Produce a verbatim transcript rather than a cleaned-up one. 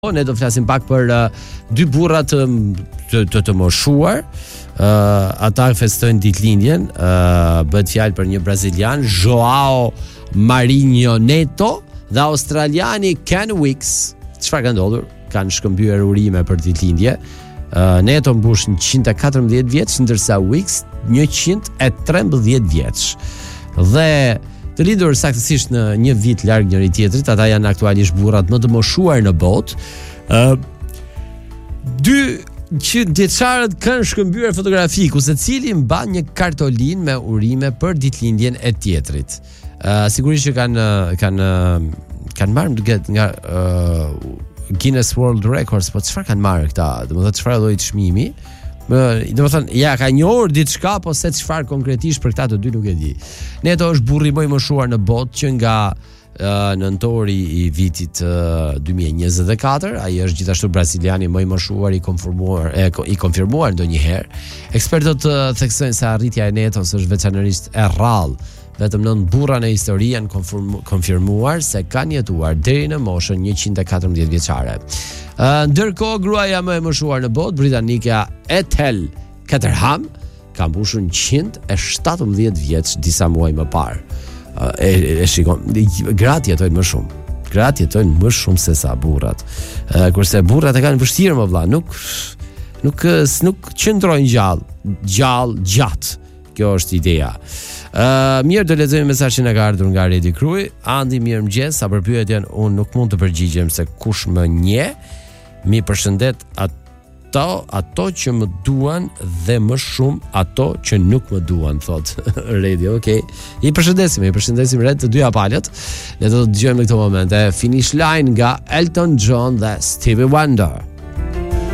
Ne do flasim pak për uh, dy burra të të, të, të moshuar. Uh, ata festojnë ditëlindjen. Uh, bëhet fjalë për një brazilian, Joao Marinho Neto, dhe australiani Ken Wicks. Çfarë ka ndodhur? Kanë shkëmbyer urime për ditëlindje. Uh, Neto mbush njëqind e katërmbëdhjetë vjeç, ndërsa Wicks njëqind e trembëdhjetë vjeç. Dhe të lidhur saktësisht në një vit larg njëri tjetrit, ata janë aktualisht burrat më të moshuar në botë. Uh, dy që vjeçarët kanë shkëmbyer fotografi ku secili mban një kartolinë me urime për ditëlindjen e tjetrit. Uh, sigurisht që kanë kanë kanë marrë nga uh, Guinness World Records, po çfarë kanë marrë këta? Domethënë çfarë lloj çmimi? Do të thënë, ja, ka njohur diçka, po se çfarë konkretisht për këta të dy nuk e di. Neto është burri më i moshuar në botë që nga uh, nëntori i vitit uh, dy mijë e njëzet e katër, ai është gjithashtu braziliani më i moshuar i konfirmuar e i konfirmuar ndonjëherë. Ekspertët uh, theksojnë se arritja e Netos është veçanërisht e rrallë. Vetëm nën burra në histori janë konfirmuar se kanë jetuar deri në moshën njëqind e katërmbëdhjetë vjeçare. Uh, ndërkohë gruaja më e moshuar në botë, britanika Ethel Caterham, ka mbushur njëqind e shtatëmbëdhjetë vjeç disa muaj më parë. Uh, e, e shikon, gratë jetojnë më shumë. Gratë jetojnë më shumë se sa burrat. Uh, kurse burrat e kanë vështirë më vëlla, nuk nuk nuk qëndrojnë gjallë, gjallë gjatë. Kjo është ideja. Uh, mirë, do lexojmë mesazhin e ka ardhur nga Redi Krui. Andi, mirëmëngjes, sa për pyetjen unë nuk mund të përgjigjem se kush më nje. Mi përshëndet ato, ato që më duan dhe më shumë ato që nuk më duan, thot Redi. Okej. Okay. I përshëndesim, i përshëndesim Red të dyja palët. Ne do të dëgjojmë në këtë moment e Finish Line nga Elton John dhe Stevie Wonder.